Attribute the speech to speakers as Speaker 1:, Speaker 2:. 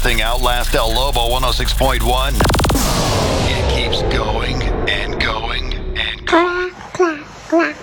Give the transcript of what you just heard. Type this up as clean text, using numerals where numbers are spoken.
Speaker 1: nothing Outlast El Lobo 106.1. It keeps going and going and going.
Speaker 2: Clack, clack, clack.